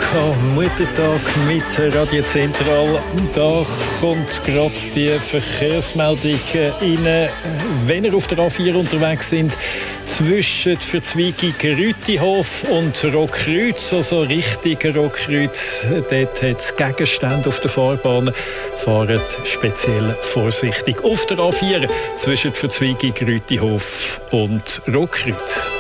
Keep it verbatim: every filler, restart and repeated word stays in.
gehabt. Muttertag mit Radio Zentral. Da kommt gerade die Verkehrsmeldung rein. Wenn ihr auf der A vier unterwegs sind, zwischen Verzweigung Rütihof und Rockkreuz, also Richtung Rockkreuz, dort hat es Gegenstände auf der Fahrbahn. Fahrt speziell vorsichtig auf der A vier zwischen Verzweigung Rütihof und Rockkreuz.